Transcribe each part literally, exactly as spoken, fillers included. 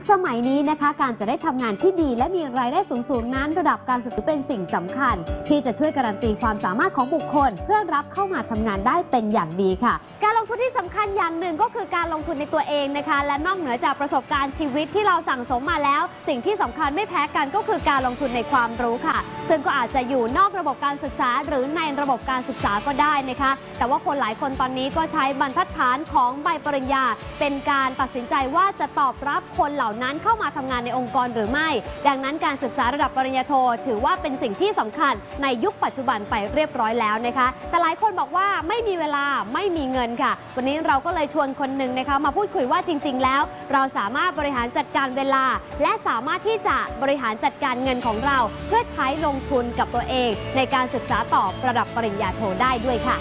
คสมัยนี้นะคะการจะได้ทำงานที่ดีและมีรายได้สูงๆนั้นระดับการศึกษาเป็นสิ่งสำคัญที่จะช่วยการันตีความสามารถของบุคคลเพื่อรับเข้ามาทำงานได้เป็นอย่างดีค่ะการลงทุนที่สำคัญอย่างหนึ่งก็คือการลงทุนในตัวเองนะคะและนอกเหนือจากประสบการณ์ชีวิตที่เราสั่งสมมาแล้วสิ่งที่สำคัญไม่แพ้กันก็คือการลงทุนในความรู้ค่ะซึ่งก็อาจจะอยู่นอกระบบการศึกษาหรือในระบบการศึกษาก็ได้นะคะแต่ว่าคนหลายคนตอนนี้ก็ใช้บรรทัดฐานของใบปริญญาเป็นการตัดสินใจว่าจะตอบรับคนเหล่านั้นเข้ามาทำงานในองค์กรหรือไม่ดังนั้นการศึกษาระดับปริญญาโทถือว่าเป็นสิ่งที่สำคัญในยุคปัจจุบันไปเรียบร้อยแล้วนะคะแต่หลายคนบอกว่าไม่มีเวลาไม่มีเงินค่ะวันนี้เราก็เลยชวนคนหนึ่งนะคะมาพูดคุยว่าจริงๆแล้วเราสามารถบริหารจัดการเวลาและสามารถที่จะบริหารจัดการเงินของเราเพื่อใช้ลงทุนกับตัวเองในการศึกษาต่อระดับปริญญาโทได้ด้วยค่ะ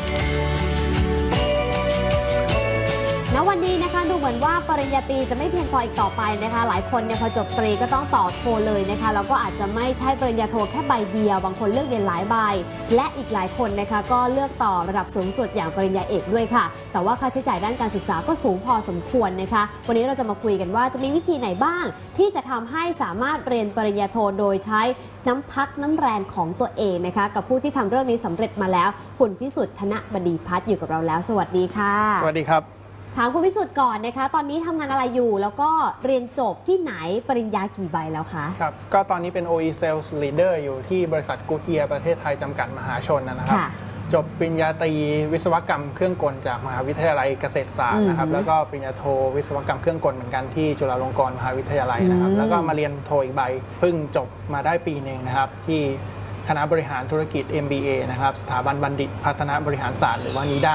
ณวันนี้นะคะดูเหมือนว่าปริญญาตรีจะไม่เพียงพออีกต่อไปนะคะหลายคนเนี่ยพอจบตรีก็ต้องต่อโทเลยนะคะแล้วก็อาจจะไม่ใช่ปริญญาโทแค่ใบเดียวบางคนเลือกเรียนหลายใบและอีกหลายคนนะคะก็เลือกต่อระดับสูงสุดอย่างปริญญาเอกด้วยค่ะแต่ว่าค่าใช้จ่ายด้านการศึกษาก็สูงพอสมควรนะคะวันนี้เราจะมาคุยกันว่าจะมีวิธีไหนบ้างที่จะทำให้สามารถเรียนปริญญาโทโดยใช้น้ำพักน้ำแรงของตัวเองนะคะกับผู้ที่ทำเรื่องนี้สำเร็จมาแล้วคุณพิสุทธิ์ธนบดีพัฒน์อยู่กับเราแล้วสวัสดีค่ะสวัสดีครับถามคุณพิสุทธิ์ก่อนนะคะตอนนี้ทำงานอะไรอยู่แล้วก็เรียนจบที่ไหนปริญญากี่ใบแล้วคะครับก็ตอนนี้เป็น โอ อี Sales Leader อยู่ที่บริษัทกู๊ดเยียร์ประเทศไทยจำกัดมหาชนนะครับจบปริญญาตรีวิศวกรรมเครื่องกลจากมหาวิทยาลัยเกษตรศาสตร์นะครับแล้วก็ปริญญาโทวิศวกรรมเครื่องกลเหมือนกันที่จุฬาลงกรณ์มหาวิทยาลัยนะครับแล้วก็มาเรียนโทอีกใบเพิ่งจบมาได้ปีหนึ่งนะครับที่คณะบริหารธุรกิจ เอ็ม บี เอ นะครับสถาบันบัณฑิตพัฒนาบริหารศาสตร์หรือว่านิด้า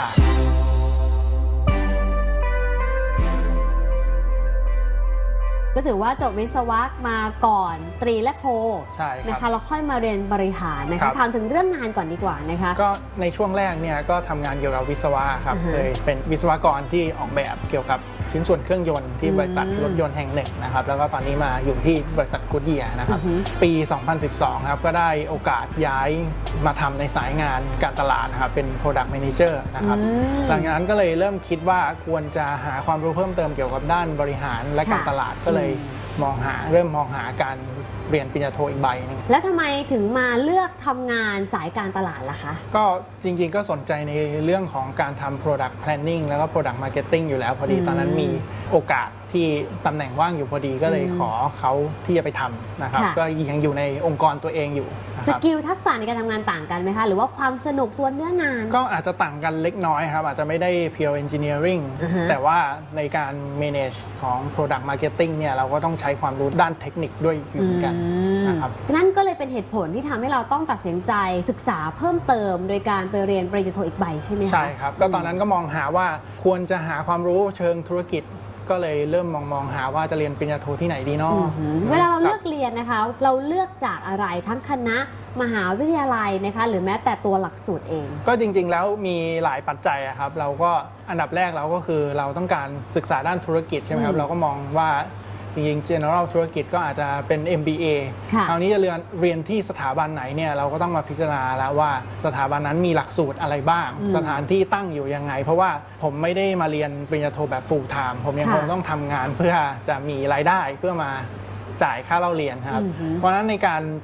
ก็ถือว่าจบวิศวะมาก่อนตรีและโทใช่นะคะแล้วค่อยมาเรียนบริหารนะคะถามถึงเรื่องงานก่อนดีกว่านะคะก็ในช่วงแรกเนี่ยก็ทำงานเกี่ยวกับวิศวะครับเคยเป็นวิศวกรที่ออกแบบเกี่ยวกับชิ้นส่วนเครื่องยนต์ที่บริษัทรถยนต์แห่งหนึ่งนะครับแล้วก็ตอนนี้มาอยู่ที่บริษัทกู๊ดเยียร์นะครับปี สองพันสิบสอง ครับก็ได้โอกาสย้ายมาทำในสายงานการตลาดนะครับเป็น Product Manager นะครับหลังจากนั้นก็เลยเริ่มคิดว่าควรจะหาความรู้เพิ่มเติมเกี่ยวกับด้านบริหารและการตลาดก็เลยมองหาเริ่มมองหาการเรียนปริญญาโทอีกใบนึงแล้วทำไมถึงมาเลือกทำงานสายการตลาดล่ะคะก็จริงๆก็สนใจในเรื่องของการทำ Product Planning แล้วก็ Product Marketing อยู่แล้วพอดีตอนนั้นมีโอกาสที่ตำแหน่งว่างอยู่พอดีก็เลยขอเขาที่จะไปทำนะครับก็ยังอยู่ในองค์กรตัวเองอยู่สกิลทักษะในการทำงานต่างกันไหมคะหรือว่าความสนุกตัวเนื้องานก็อาจจะต่างกันเล็กน้อยครับอาจจะไม่ได้ pure engineering แต่ว่าในการ manage ของ product marketing เนี่ยเราก็ต้องใช้ความรู้ด้านเทคนิคด้วยอยู่เหมือนกันนะครับนั่นก็เลยเป็นเหตุผลที่ทำให้เราต้องตัดสินใจศึกษาเพิ่มเติมโดยการไปเรียนปริญญาโทอีกใบใช่ไหมคะใช่ครับก็ตอนนั้นก็มองหาว่าควรจะหาความรู้เชิงธุรกิจก็เลยเริ่มมองมองหาว่าจะเรียนปริญญาโทที่ไหนดีเนาะเวลาเราเลือกเรียนนะคะเราเลือกจากอะไรทั้งคณะมหาวิทยาลัยนะคะหรือแม้แต่ตัวหลักสูตรเองก็จริงๆแล้วมีหลายปัจจัยครับเราก็อันดับแรกเราก็คือเราต้องการศึกษาด้านธุรกิจใช่ไหมครับเราก็มองว่าจริงๆ general ธุรกิจก็อาจจะเป็น เอ็ม บี เอ คราวนี้จะเรียนเรียนที่สถาบันไหนเนี่ยเราก็ต้องมาพิจารณาแล้วว่าสถาบันนั้นมีหลักสูตรอะไรบ้างสถานที่ตั้งอยู่ยังไงเพราะว่าผมไม่ได้มาเรียนปริญญาโทแบบ full time ผมยังคงต้องทำงานเพื่อจะมีรายได้เพื่อมาจ่ายค่าเล่าเรียนครับเพราะฉะนั้นในการ